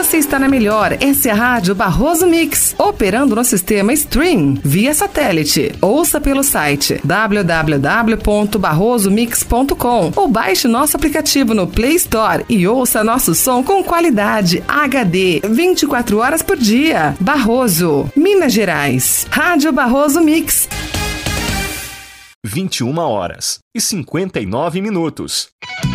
Você está na melhor, essa é a Rádio Barroso Mix, operando no sistema Stream, via satélite. Ouça pelo site www.barrosomix.com ou baixe nosso aplicativo no Play Store e ouça nosso som com qualidade HD, 24 horas por dia. Barroso, Minas Gerais. Rádio Barroso Mix. 21h59.